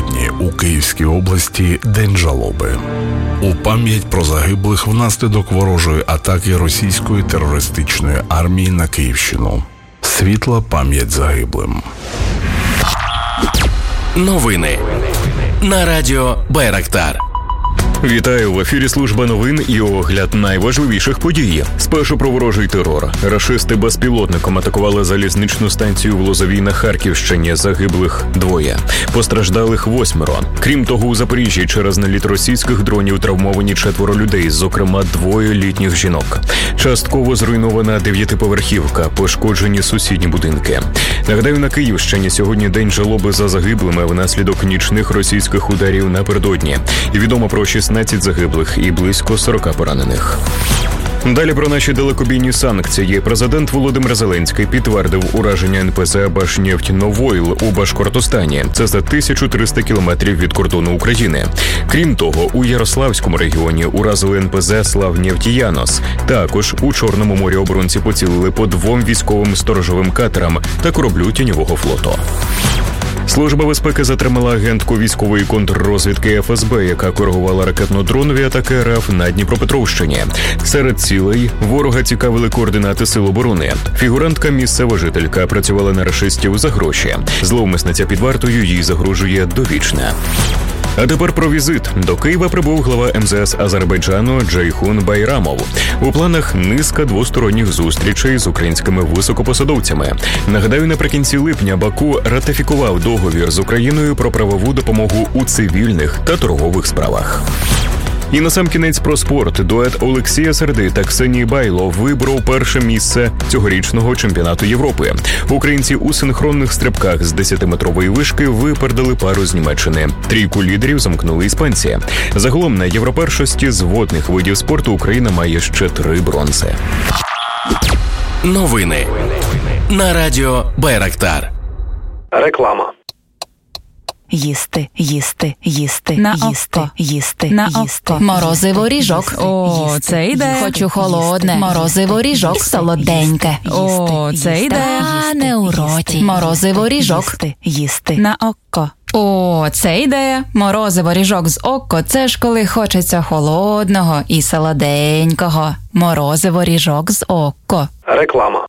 напередодні у Київській області День жалоби. У пам'ять про загиблих внаслідок ворожої атаки російської терористичної армії на Київщину. Світла пам'ять загиблим. Новини на радіо Байрактар. Вітаю, в ефірі служба новин і огляд найважливіших подій. Спершу про ворожий терор. Рашисти безпілотником атакували залізничну станцію в Лозовій на Харківщині. Загиблих 2. Постраждалих 8. Крім того, у Запоріжжі через наліт російських дронів травмовані 4 людей, зокрема 2 літніх жінок. Частково зруйнована 9-поверхівка, пошкоджені сусідні будинки. Нагадаю, на Київщині сьогодні день жалоби за загиблими внаслідок нічних російських ударів напередодні. І відомо про 16 загиблих і близько 40 поранених. Далі про наші далекобійні санкції. Президент Володимир Зеленський підтвердив ураження НПЗ «Башнефть-Новойл» у Башкортостані. Це за 1300 кілометрів від кордону України. Крім того, у Ярославському регіоні уразили НПЗ «Славнефть-Янос». Також у Чорному морі оборонці поцілили по 2 військовим сторожовим катерам та кораблю тіньового флоту. Служба безпеки затримала агентку військової контррозвідки ФСБ, яка коригувала ракетно-дронові атаки РФ на Дніпропетровщині. Серед цілей ворога цікавили координати Сил оборони. Фігурантка, місцева жителька, працювала на рашистів за гроші. Зловмисниця під вартою, їй загрожує довічне. А тепер про візит. До Києва прибув глава МЗС Азербайджану Джейхун Байрамов. У планах низка двосторонніх зустрічей з українськими високопосадовцями. Нагадаю, наприкінці липня Баку ратифікував договір з Україною про правову допомогу у цивільних та торгових справах. І насамкінець про спорт. Дует Олексія Середи та Ксенії Байло виборов перше місце цьогорічного чемпіонату Європи. Українці у синхронних стрибках з 10-метрової вишки випередили пару з Німеччини. Трійку лідерів замкнули іспанці. Загалом на європершості з водних видів спорту Україна має ще 3 бронзи. Новини на радіо Байрактар. Реклама. Їсти, їсти, їсти, на їсти, око. їсти, На їсти. око. Морозиво ріжок. О, це йде. Хочу холодне. Морозиво ріжок. Солоденьке. О, це йде. А не у роті. Морозиво ріжок. Їсти. На око. О, це ідея. Морозиво ріжок з око – це ж коли хочеться холодного і солоденького. Морозиво ріжок з око. Реклама.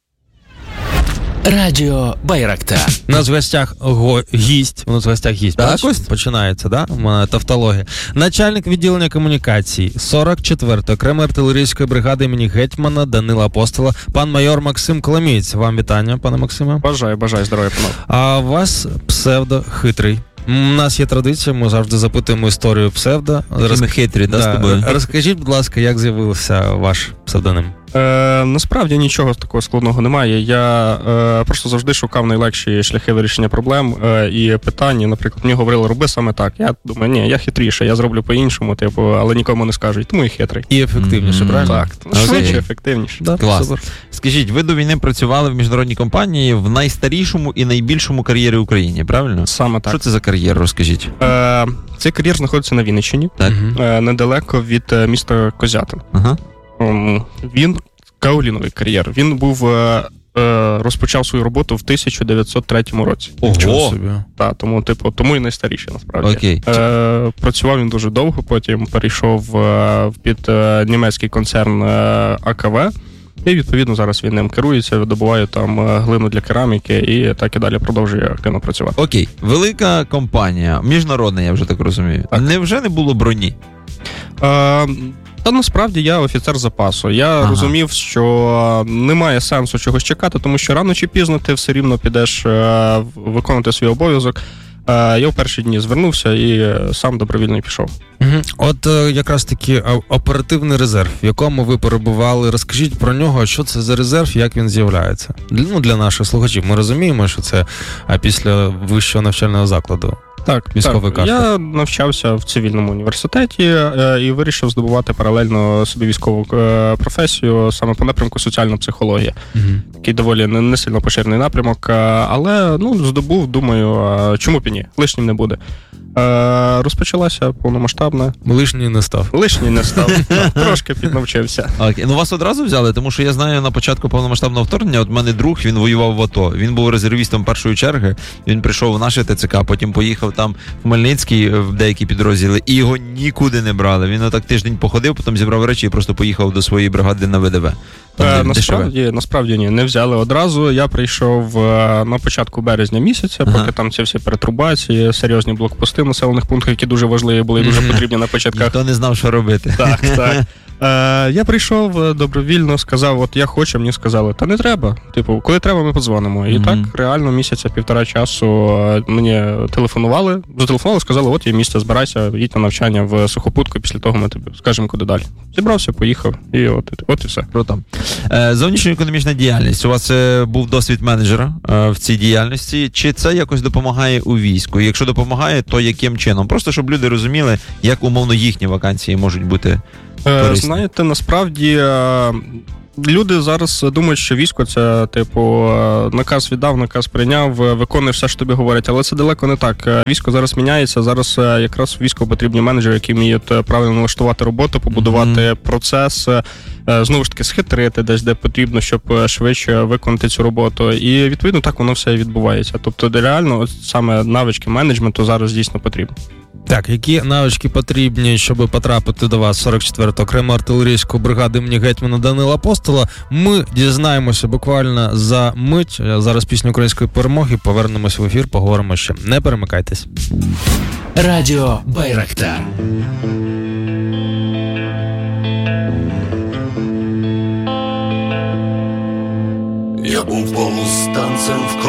Радіо Байрактар. У нас в гостях гість. У нас в гостях гість. Так, Бачиш? Починається, да? У мене тавтологія. Начальник відділення комунікацій 44-ї окремої артилерійської бригади імені гетьмана Данила Апостола, пан майор Максим Коломієць. Вам вітання, пане Максиме. Бажаю здоров'я, панове. А у вас псевдо хитрий. У нас є традиція, ми завжди запитуємо історію псевдо. Ми хитрі, да, з тобою? Розкажіть, будь ласка, як з'явився ваш псевдоним? Насправді нічого такого складного немає. Я просто завжди шукав найлегші шляхи вирішення проблем і питань. Наприклад, мені говорили, роби саме так. Я думаю, ні, я хитріше, я зроблю по-іншому, але нікому не скажу. Тому і хитрий. І ефективніше, правильно? Так, швидше, ефективніше. Да, клас. супер. Скажіть, ви до війни працювали в міжнародній компанії в найстарішому і найбільшому кар'єрі в Україні, правильно? Саме так. Що це за кар'єр, розкажіть? Цей кар'єр знаходиться на Вінниччині, Так. недалеко від міста Козятин. Ага. Він каоліновий кар'єр. Він був розпочав свою роботу в 1903 році. Ого! Так, тому і найстаріший, насправді. Окей. Працював він дуже довго, потім перейшов під німецький концерн АКВ, і, відповідно, зараз він ним керується, видобуває там глину для кераміки і так і далі продовжує активно працювати. Окей. Велика компанія, міжнародна, я вже так розумію. Так. Невже не було броні? Та насправді я офіцер запасу. Я розумів, що немає сенсу чогось чекати, тому що рано чи пізно ти все рівно підеш виконувати свій обов'язок. Я в перші дні звернувся і сам добровільно пішов. От якраз таки оперативний резерв, в якому ви перебували. Розкажіть про нього, що це за резерв, як він з'являється. Для наших слухачів. Ми розуміємо, що це після вищого навчального закладу. Так, військовий кафедр. Я навчався в цивільному університеті і вирішив здобувати паралельно собі військову професію саме по напрямку соціальна психологія. Такий доволі не сильно поширений напрямок, але здобув, думаю, чому б і ні, лишнім не буде. Розпочалася повномасштабна. Лишній не став. Лишній не став. Трошки піднавчився. Окей. Вас одразу взяли? Тому що я знаю, на початку повномасштабного вторгнення, от мене друг, він воював в АТО. Він був резервістом першої черги, він прийшов в наше ТЦК, потім поїхав там в Хмельницький в деякі підрозділи, і його нікуди не брали. Він отак тиждень походив, потім зібрав речі і просто поїхав до своєї бригади на ВДВ. Насправді ні, не взяли одразу. Я прийшов на початку березня місяця, поки там ці всі перетрубації, серйозні блокпости в населених пунктах, які дуже важливі були і дуже потрібні на початках. Ніхто не знав, що робити. Так. Я прийшов добровільно, сказав, от я хочу, мені сказали, та не треба. Типу, коли треба, ми подзвонимо. І так, реально, місяця-півтора часу мені зателефонували, сказали, от є місце, збирайся, їдь на навчання в Сухопутку, і після того ми тобі скажемо, куди далі. Зібрався, поїхав, і от і все. Круто. Зовнішньоекономічна діяльність. У вас був досвід менеджера в цій діяльності. Чи це якось допомагає у війську? Якщо допомагає, то яким чином? Просто, щоб люди розуміли, як умовно їхні вакансії можуть бути корисні. Знаєте, насправді люди зараз думають, що військо це, типу, наказ віддав, наказ прийняв, виконує все, що тобі говорять, але це далеко не так. Військо зараз міняється, зараз якраз війську потрібні менеджери, які вміють правильно налаштувати роботу, побудувати процес, знову ж таки, схитрити десь, де потрібно, щоб швидше виконати цю роботу. І, відповідно, так воно все відбувається. Тобто, де реально, саме навички менеджменту зараз дійсно потрібні. Так, які навички потрібні, щоб потрапити до вас 44-го окремо артилерійської бригади імені гетьмана Данила Апостола, ми дізнаємося буквально за мить. Зараз пісня української перемоги, повернемось в ефір, поговоримо ще. Не перемикайтесь. Радіо Байрактар. Я був повстанцем в